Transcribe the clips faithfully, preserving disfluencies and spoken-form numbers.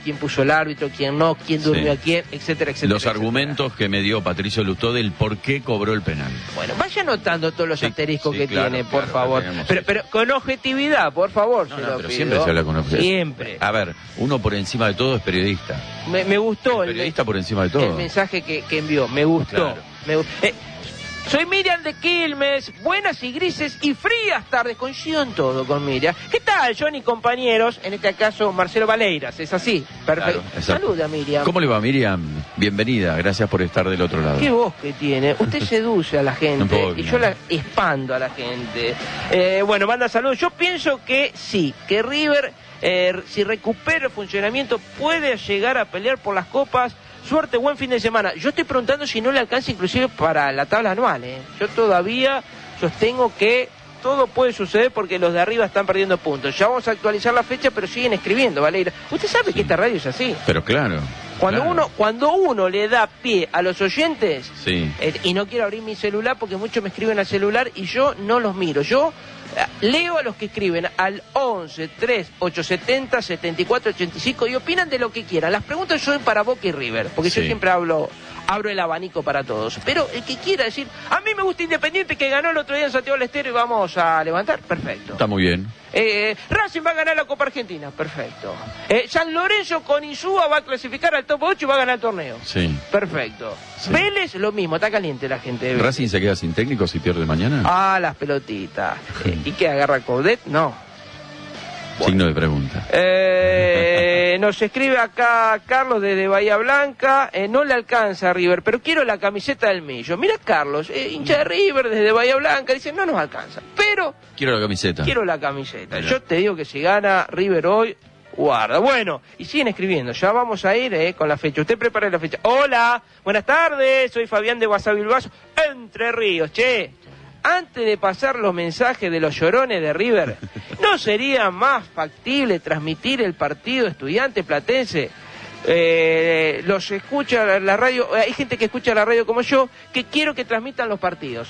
quién puso el árbitro, quién no, quién durmió Sí. a quién, etcétera, etcétera. Los etcétera. argumentos que me dio Patricio Lustó del por qué cobró el penal. Bueno, vaya anotando todos los Sí, asteriscos sí, que claro, tiene, por claro, favor. lo tenemos Pero, hecho. pero con objetividad, por favor. No, se no, lo pero pido. siempre se habla con objetividad. Siempre. A ver, uno por encima de todo es periodista. Me, me gustó El el, periodista por encima de todo. el mensaje que, que envió, me gustó. Claro. Me gu- eh, soy Miriam de Quilmes, buenas y grises y frías tardes, coincido en todo con Miriam. ¿Qué tal, Johnny, compañeros? En este caso, Marcelo Valeiras, ¿es así? Perfecto. Claro, exacto. Saluda, Miriam. ¿Cómo le va, Miriam? Bienvenida, gracias por estar del otro lado. Qué voz que tiene. Usted seduce a la Un gente poco, y ¿no? yo la expando a la gente. Eh, bueno, manda saludos. Yo pienso que sí, que River, eh, si recupera el funcionamiento, puede llegar a pelear por las copas. Suerte, buen fin de semana. Yo estoy preguntando si no le alcanza inclusive para la tabla anual. ¿eh? Yo todavía sostengo que todo puede suceder porque los de arriba están perdiendo puntos. Ya vamos a actualizar la fecha, pero siguen escribiendo, Valeria. Usted sabe Sí. que esta radio es así. Pero claro. Cuando claro. uno cuando uno le da pie a los oyentes, Sí. eh, y no quiero abrir mi celular porque muchos me escriben al celular y yo no los miro. Yo eh, leo a los que escriben al once, tres, ocho setenta, setenta y cuatro ochenta y cinco y opinan de lo que quieran. Las preguntas son para Boca y River, porque yo Sí. siempre hablo abro el abanico para todos. Pero el que quiera decir, a mí me gusta Independiente que ganó el otro día en Santiago del Estero y vamos a levantar, perfecto. Está muy bien. Eh, Racing va a ganar la Copa Argentina, perfecto. Eh, San Lorenzo con Insúa va a clasificar al top ocho y va a ganar el torneo. Sí. Perfecto. Sí. Vélez, lo mismo, está caliente la gente de Vélez. ¿Racing se queda sin técnico si pierde mañana? Ah, las pelotitas. Eh, ¿Y qué agarra Coudet? No. Signo de pregunta. Eh, nos escribe acá Carlos desde Bahía Blanca, eh, no le alcanza a River, pero quiero la camiseta del Millo. Mira Carlos, eh, hincha de River desde Bahía Blanca, dice no nos alcanza, pero Quiero la camiseta. quiero la camiseta. Mirá. Yo te digo que si gana River hoy, guarda. Bueno, y siguen escribiendo, ya vamos a ir eh, con la fecha. Usted prepare la fecha. Hola, buenas tardes, soy Fabián de Guasabilbaso, Entre Ríos, che. Antes de pasar los mensajes de los llorones de River, ¿no sería más factible transmitir el partido estudiante platense? Eh, los escucha la radio, hay gente que escucha la radio como yo, que quiero que transmitan los partidos.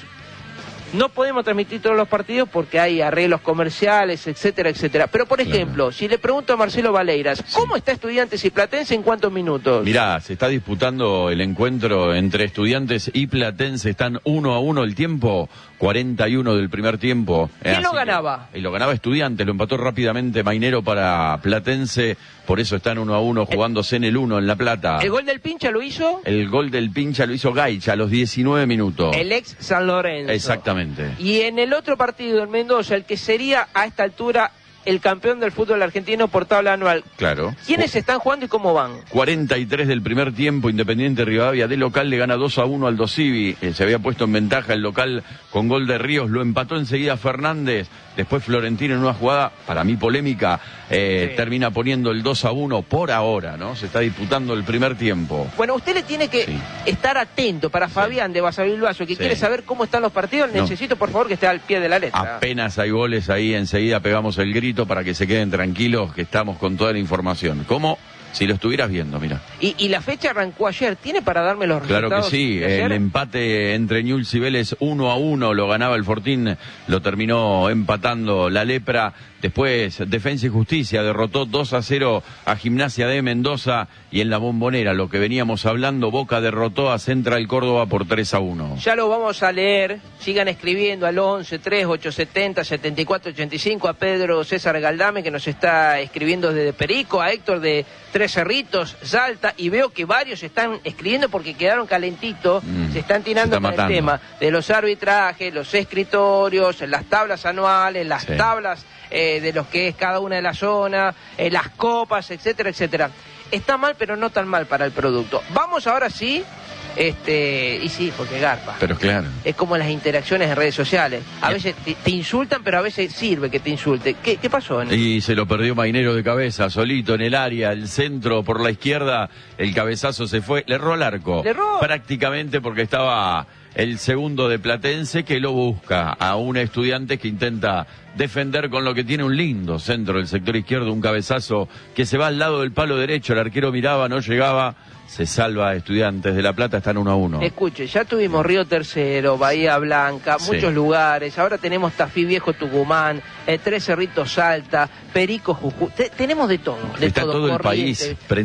No podemos transmitir todos los partidos porque hay arreglos comerciales, etcétera, etcétera. Pero, por ejemplo, si le pregunto a Marcelo Valeiras, ¿cómo está Estudiantes y Platense en cuántos minutos? Mirá, se está disputando el encuentro entre Estudiantes y Platense. Están uno a uno el tiempo, cuarenta y uno del primer tiempo. ¿Quién Así lo que- ganaba? Y lo ganaba Estudiantes, lo empató rápidamente Mainero para Platense. Por eso están uno a uno jugándose en el uno en La Plata. ¿El gol del pincha lo hizo? El gol del pincha lo hizo Gaicha a los diecinueve minutos. El ex San Lorenzo. Exactamente. Y en el otro partido, en Mendoza, el que sería a esta altura el campeón del fútbol argentino por tabla anual. Claro. ¿Quiénes están jugando y cómo van? cuarenta y tres del primer tiempo, Independiente Rivadavia de local le gana dos a uno al Dosivi. Eh, se había puesto en ventaja el local con gol de Ríos, lo empató enseguida Fernández. Después Florentino en una jugada, para mí polémica, eh, Sí. termina poniendo el dos a uno por ahora, ¿no? Se está disputando el primer tiempo. Bueno, usted le tiene que Sí. estar atento para Fabián de Basavilbaso, que Sí. quiere saber cómo están los partidos. No. Necesito, por favor, que esté al pie de la letra. Apenas hay goles ahí, enseguida pegamos el grito para que se queden tranquilos, que estamos con toda la información. Como si lo estuvieras viendo, mira. Y, y la fecha arrancó ayer. ¿Tiene para darme los Claro que resultados? sí, de ayer? el empate entre Newell's y Vélez uno a uno lo ganaba el Fortín, lo terminó empatando la Lepra. Después Defensa y Justicia derrotó dos a cero a Gimnasia de Mendoza, y en la Bombonera, lo que veníamos hablando, Boca derrotó a Central Córdoba por tres a uno. Ya lo vamos a leer. Sigan escribiendo al once, tres, ocho setenta, setenta y cuatro ochenta y cinco, a Pedro César Galdame, que nos está escribiendo desde Perico, a Héctor de Tres Cerritos, Salta, y veo que varios están escribiendo porque quedaron calentitos, Mm, se están tirando se está con el matando. tema de los arbitrajes, los escritorios, las tablas anuales, las Sí. tablas eh, de los que es cada una de las zonas, eh, las copas, etcétera, etcétera. Está mal, pero no tan mal para el producto. Vamos ahora sí, este, y sí, porque garpa. Pero claro. Es como las interacciones en redes sociales. A Bien. veces te, te insultan, pero a veces sirve que te insulte. ¿Qué, qué pasó? En... Y se lo perdió Mainero de cabeza, solito en el área, el centro por la izquierda, el cabezazo se fue, le erró al arco. Le erró. Prácticamente porque estaba el segundo de Platense que lo busca a un Estudiante que intenta defender con lo que tiene un lindo centro del sector izquierdo, un cabezazo que se va al lado del palo derecho, el arquero miraba, no llegaba, se salva a Estudiantes de La Plata, están uno a uno. Escuche, ya tuvimos Río Tercero, Bahía Blanca, Sí. muchos lugares. Ahora tenemos Tafí Viejo, Tucumán, eh, Tres Cerritos, Salta, Perico, Jujuy. Te- tenemos de todo. De Está todo el Corrientes. país